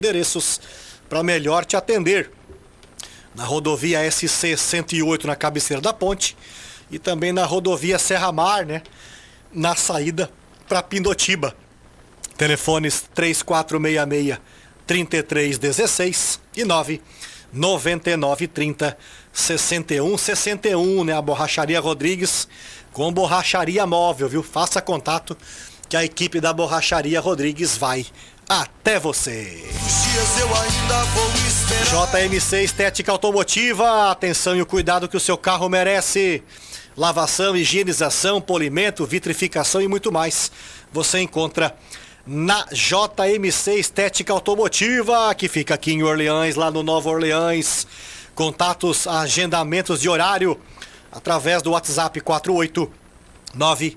endereços para melhor te atender. Na rodovia SC 108 na cabeceira da ponte e também na rodovia Serra Mar, né? Na saída para Pindotiba. Telefones 3466-3316 e 99930-6161, né? A Borracharia Rodrigues com borracharia móvel, viu? Faça contato que a equipe da Borracharia Rodrigues vai até você. JMC Estética Automotiva, atenção e o cuidado que o seu carro merece. Lavação, higienização, polimento, vitrificação e muito mais. Você encontra na JMC Estética Automotiva, que fica aqui em Orleans, lá no Nova Orleans. Contatos, agendamentos de horário através do WhatsApp 489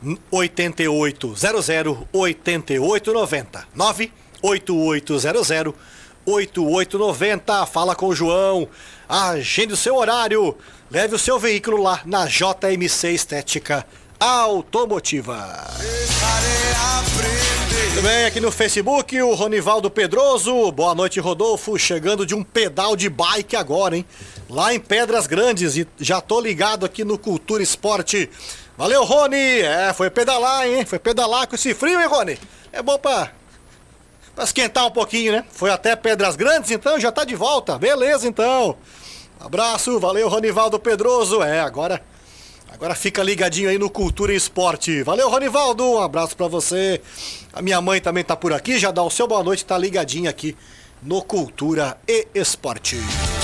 8800-8890 98800-8890. Fala com o João, agende o seu horário, leve o seu veículo lá na JMC Estética Automotiva. Muito bem, aqui no Facebook o Ronivaldo Pedroso. Boa noite, Rodolfo, chegando de um pedal de bike agora, hein, lá em Pedras Grandes, e já tô ligado aqui no Cultura Esporte. Valeu, Rony! Foi pedalar, hein? Foi pedalar com esse frio, hein, Rony? É bom pra esquentar um pouquinho, né? Foi até Pedras Grandes, então já tá de volta. Beleza, então. Abraço, valeu, Ronivaldo Pedroso. Agora fica ligadinho aí no Cultura e Esporte. Valeu, Ronivaldo, um abraço pra você. A minha mãe também tá por aqui, já dá o seu boa noite, tá ligadinha aqui no Cultura e Esporte.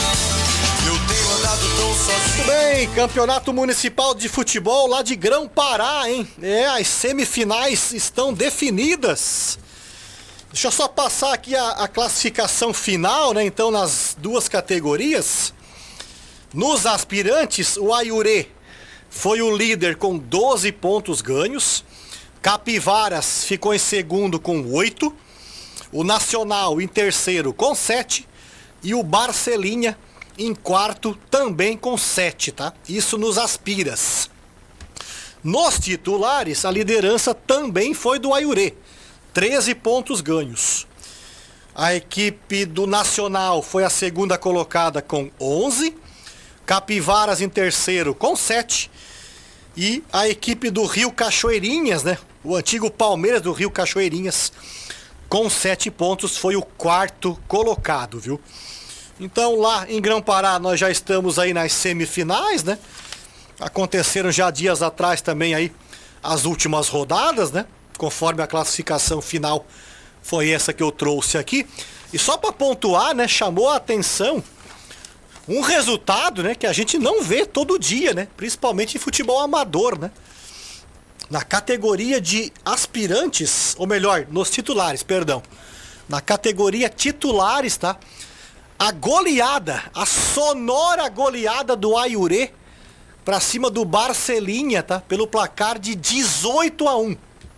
Muito bem, Campeonato Municipal de Futebol lá de Grão-Pará, hein? As semifinais estão definidas. Deixa eu só passar aqui a classificação final, né? Então, nas duas categorias. Nos aspirantes, o Aiurê foi o líder com 12 pontos ganhos. Capivaras ficou em segundo com 8. O Nacional em terceiro com 7. E o Barcelinha em quarto também com 7, tá? Isso nos aspiras. Nos titulares, a liderança também foi do Aiurê. 13 pontos ganhos. A equipe do Nacional foi a segunda colocada com 11. Capivaras em terceiro com 7. E a equipe do Rio Cachoeirinhas, né? O antigo Palmeiras do Rio Cachoeirinhas, com 7 pontos, foi o quarto colocado, viu? Então lá em Grão-Pará nós já estamos aí nas semifinais, né? Aconteceram já dias atrás também aí as últimas rodadas, né? Conforme a classificação final foi essa que eu trouxe aqui. E só para pontuar, né? Chamou a atenção um resultado, né? Que a gente não vê todo dia, né? Principalmente em futebol amador, né? Na categoria de aspirantes, ou melhor, nos titulares, perdão. Na categoria titulares, tá? A goleada, a sonora goleada do Aiurê pra cima do Barcelinha, tá? Pelo placar de 18-1.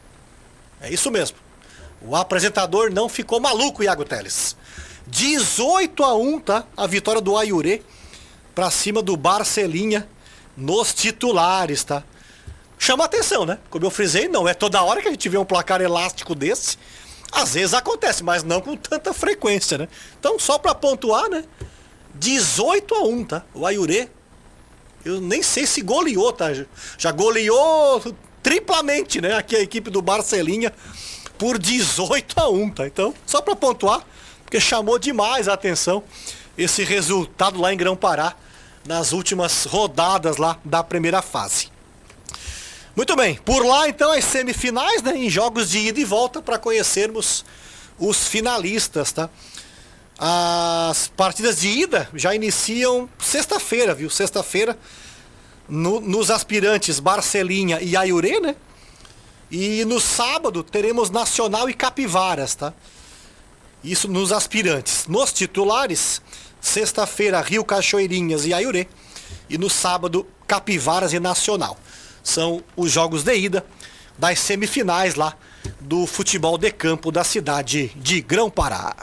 É isso mesmo. O apresentador não ficou maluco, Iago Teles. 18-1, tá? A vitória do Aiurê pra cima do Barcelinha nos titulares, tá? Chama atenção, né? Como eu frisei, não é toda hora que a gente vê um placar elástico desse. Às vezes acontece, mas não com tanta frequência, né? Então, só pra pontuar, né? 18-1, tá? O Aiurê, eu nem sei se goleou, tá? Já goleou triplamente, né? Aqui a equipe do Barcelinha por 18-1, tá? Então, só pra pontuar, porque chamou demais a atenção esse resultado lá em Grão-Pará nas últimas rodadas lá da primeira fase. Muito bem, por lá então as semifinais, né, em jogos de ida e volta para conhecermos os finalistas, tá? As partidas de ida já iniciam sexta-feira, viu? Sexta-feira nos aspirantes Barcelinha e Aiurê, né? E no sábado teremos Nacional e Capivaras, tá? Isso nos aspirantes. Nos titulares, sexta-feira Rio Cachoeirinhas e Aiurê. E no sábado Capivaras e Nacional. São os jogos de ida das semifinais lá do futebol de campo da cidade de Grão-Pará.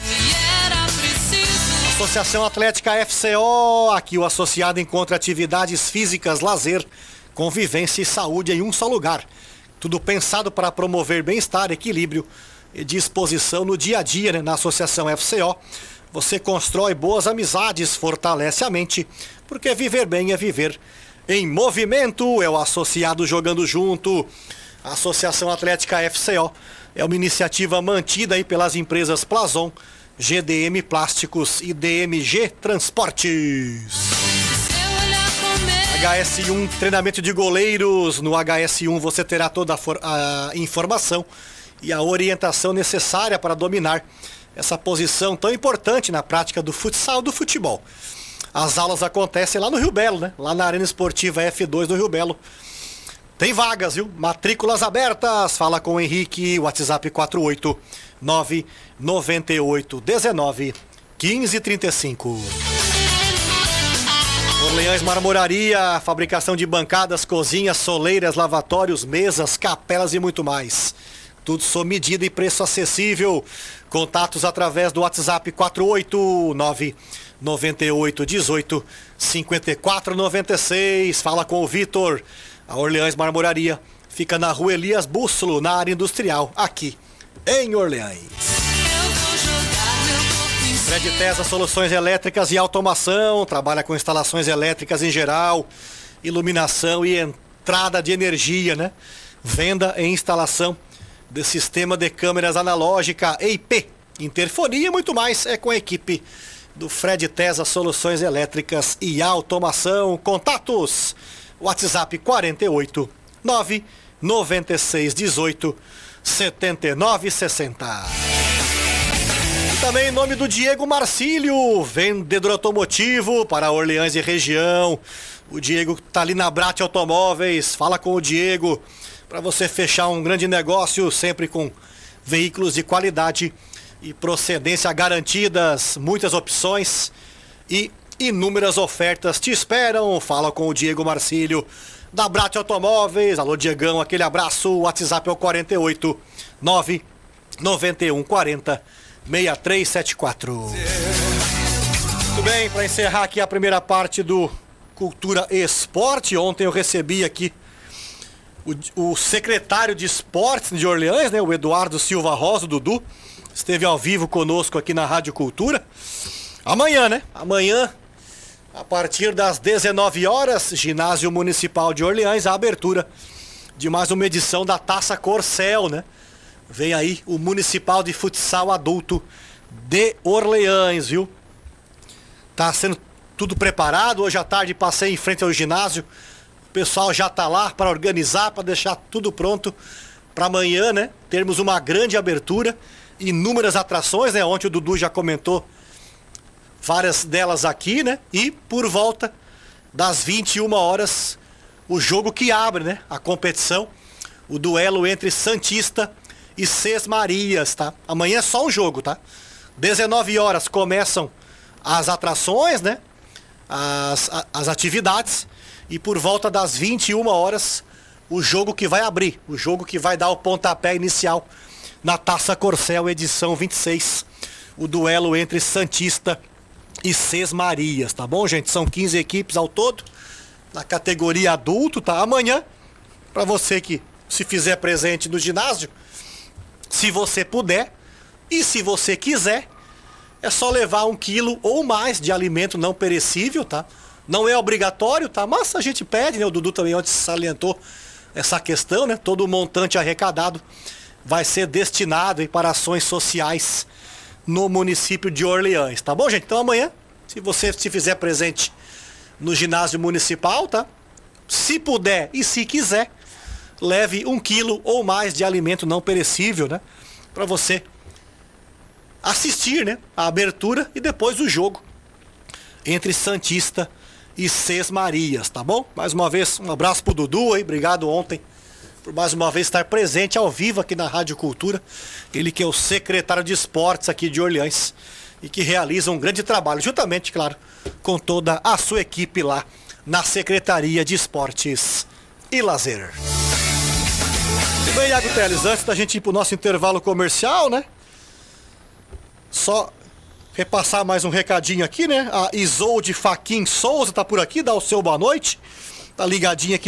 Associação Atlética FCO, aqui o associado encontra atividades físicas, lazer, convivência e saúde em um só lugar. Tudo pensado para promover bem-estar, equilíbrio e disposição no dia a dia, né? Na Associação FCO, você constrói boas amizades, fortalece a mente, porque viver bem é viver em movimento. É o associado jogando junto. A Associação Atlética FCO é uma iniciativa mantida aí pelas empresas Plazon, GDM Plásticos e DMG Transportes. HS1, treinamento de goleiros. No HS1 você terá toda a informação e a orientação necessária para dominar essa posição tão importante na prática do futsal, do futebol. As aulas acontecem lá no Rio Belo, né? Lá na Arena Esportiva F2 do Rio Belo. Tem vagas, viu? Matrículas abertas. Fala com o Henrique, WhatsApp 48998191535. Orleans Marmoraria, fabricação de bancadas, cozinhas, soleiras, lavatórios, mesas, capelas e muito mais. Tudo sob medida e preço acessível. Contatos através do WhatsApp 48998185496. Fala com o Vitor. A Orleans Marmoraria fica na Rua Elias Bússolo, na área industrial, aqui em Orleans. Fred Tesa Soluções Elétricas e Automação, trabalha com instalações elétricas em geral, iluminação e entrada de energia, né? Venda e instalação de sistema de câmeras analógica, EIP, interfonia e muito mais. É com a equipe do Fred Tesa Soluções Elétricas e Automação. Contatos: WhatsApp 48 996 18 7960. E também em nome do Diego Marcílio, vendedor automotivo para Orleans e região. O Diego tá ali na Brat Automóveis. Fala com o Diego para você fechar um grande negócio, sempre com veículos de qualidade e procedência garantidas. Muitas opções e inúmeras ofertas te esperam. Fala com o Diego Marcílio da Brat Automóveis. Alô, Diegão, aquele abraço. O WhatsApp é o 48 991 40 6374. Muito bem, para encerrar aqui a primeira parte do Cultura e Esporte. Ontem eu recebi aqui o secretário de Esportes de Orleans, né, o Eduardo Silva Rosa, o Dudu. Esteve ao vivo conosco aqui na Rádio Cultura. Amanhã, né? Amanhã, a partir das 19 horas, Ginásio Municipal de Orleans, a abertura de mais uma edição da Taça Corcel, né? Vem aí o Municipal de Futsal Adulto de Orleans, viu? Tá sendo tudo preparado. Hoje à tarde passei em frente ao ginásio. O pessoal já tá lá para organizar, para deixar tudo pronto para amanhã, né? Termos uma grande abertura, inúmeras atrações, né? Ontem o Dudu já comentou várias delas aqui, né? E por volta das 21 horas, o jogo que abre, né? A competição, o duelo entre Santista e Sesmarias, tá? Amanhã é só um jogo, tá? 19 horas começam as atrações, né? As atividades. E por volta das 21 horas, o jogo que vai abrir, o jogo que vai dar o pontapé inicial na Taça Corcel, edição 26. O duelo entre Santista e Sesmarias, tá bom, gente? São 15 equipes ao todo, na categoria adulto, tá? Amanhã, para você que se fizer presente no ginásio, se você puder e se você quiser, é só levar 1 quilo ou mais de alimento não perecível, tá? Não é obrigatório, tá? Mas a gente pede, né? O Dudu também ontem salientou essa questão, né? Todo o montante arrecadado vai ser destinado aí para ações sociais no município de Orleans, tá bom, gente? Então amanhã, se você se fizer presente no ginásio municipal, tá? Se puder e se quiser, leve 1 quilo ou mais de alimento não perecível, né? Para você assistir, né? A abertura e depois o jogo entre Santista e Sesmarias, tá bom? Mais uma vez, um abraço pro Dudu aí, obrigado ontem por mais uma vez estar presente ao vivo aqui na Rádio Cultura. Ele que é o secretário de esportes aqui de Orleans e que realiza um grande trabalho, juntamente, claro, com toda a sua equipe lá na Secretaria de Esportes e Lazer. Muito bem, Iago Teles, antes da gente ir pro nosso intervalo comercial, né? Só repassar mais um recadinho aqui, né? A Isolde Faquin Souza tá por aqui, dá o seu boa noite. Tá ligadinha aqui